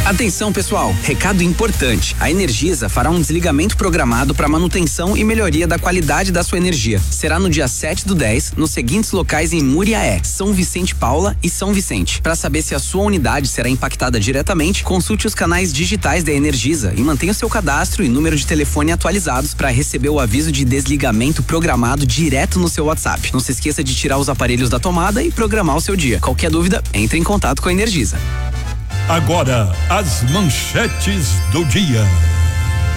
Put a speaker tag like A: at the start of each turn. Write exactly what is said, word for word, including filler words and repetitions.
A: Atenção, pessoal, recado importante. A Energisa fará um desligamento programado para manutenção e melhoria da qualidade da sua energia. Será no dia sete do dez, nos seguintes locais em Muriaé, São Vicente Paula e São Vicente. Para saber se a sua unidade será impactada diretamente, consulte os canais digitais da Energisa e mantenha o seu cadastro e número de telefone atualizados para receber o aviso de desligamento programado direto no seu WhatsApp. Não se esqueça de tirar os aparelhos da tomada e programar o seu dia. Qualquer dúvida, entre em contato com a Energisa.
B: Agora, as manchetes do dia.